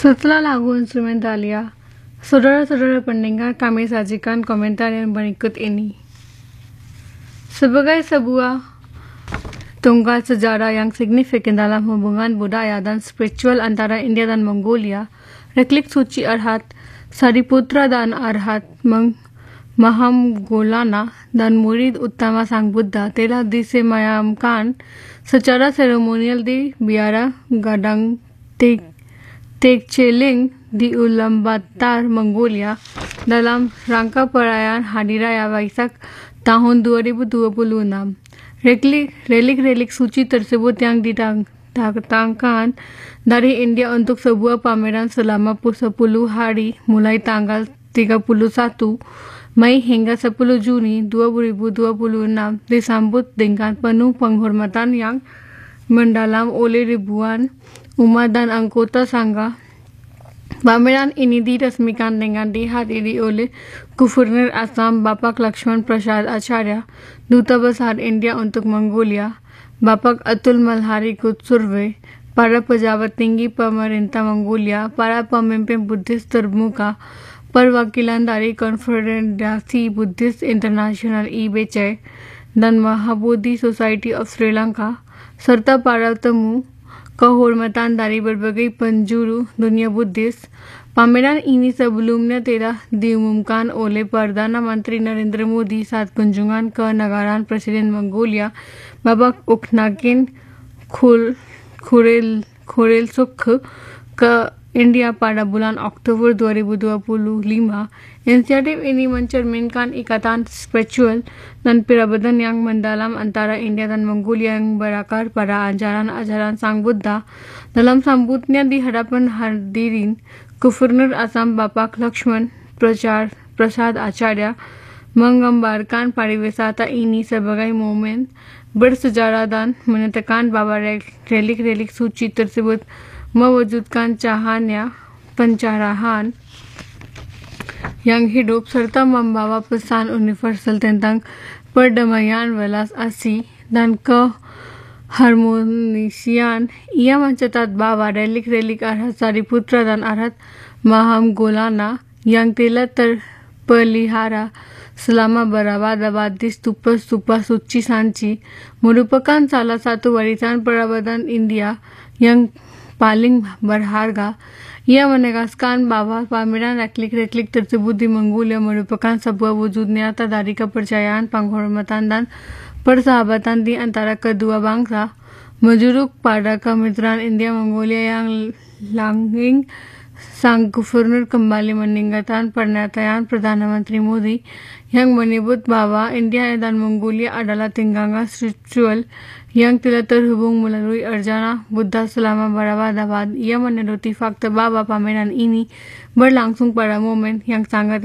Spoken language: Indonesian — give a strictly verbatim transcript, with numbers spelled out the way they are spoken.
Setelah lagu instrumentalia, saudara-saudara pendengar kami sajikan komentar yang berikut ini. Sebagai sebuah tonggak sejarah yang signifikan dalam hubungan budaya dan spiritual antara India dan Mongolia, Reklik Suci Arhat Sariputra dan Arhat Mahamgolana dan murid utama Sang Buddha telah disemayamkan secara seremonial di Biara Gadang Tekcheling di Ulaanbaatar, Mongolia dalam rangka perayaan Hari Raya Waisak tahun dua ribu dua puluh enam. Relik-relik suci tersebut yang didatangkan dari India untuk sebuah pameran selama sepuluh hari mulai tanggal tiga puluh satu Mei hingga sepuluh Juni dua ribu dua puluh enam disambut dengan penuh penghormatan yang mendalam oleh ribuan umat dan anggota sangga. Pameran ini diresmikan dengan dihadiri oleh Gubernur Assam Bapak Lakshman Prasad Acharya, Duta Besar India untuk Mongolia Bapak Atul Malhari Kutsurve, para pejabat tinggi pemerintah Mongolia, para pemimpin Buddhis termuka, perwakilan dari Konfederasi Buddhis International I B C dan Mahabodhi Society of Sri Lanka, serta para tamu kehormatan dari berbagai penjuru dunia Buddhis. Pameran ini sebelumnya telah diumumkan oleh Perdana Menteri Narendra Modi saat kunjungan ke negara Presiden Mongolia Babak Ukhnagin Khurelsukh ke India pada bulan Oktober dua ribu dua puluh lima. Inisiatif ini mencerminkan ikatan spiritual dan peradaban yang mendalam antara India dan Mongolia yang berakar pada ajaran-ajaran Sang Buddha. Dalam sambutnya di hadapan hadirin, Gubernur Assam Bapak Lakshman Prasad Acharya menggambarkan pariwisata ini sebagai momen bersejarah dan menyatakan bahwa relik-relik suci tersebut mewujudkan cahaya pencerahan yang hidup serta membawa pesan universal tentang perdamaian, welas asih, dan keharmonisian. Ia mencatat bahwa relik-relik Arhat Sariputra dan Arhat Mahamgolana yang telah terpelihara selama berabad-abad di stupa-stupa suci Sanchi merupakan salah satu warisan peradaban India yang paling berharga. Ia menegaskan bahwa pameran reklik-reklik tersebut di Mongolia merupakan sebuah wujud nyata dari kepercayaan, penghormatan, dan persahabatan di antara kedua bangsa, menjuruk pada kemitraan India-Mongolia yang langgeng. Sang Gubernur kembali meninggalkan pernyataan Perdana Menteri Modi yang menyebut bahwa India dan Mongolia adalah tenggang spiritual yang telah terhubung melalui ajaran Buddha selama berabad-abad. Ia menyoroti fakta bahwa pameran ini berlangsung pada momen yang sangat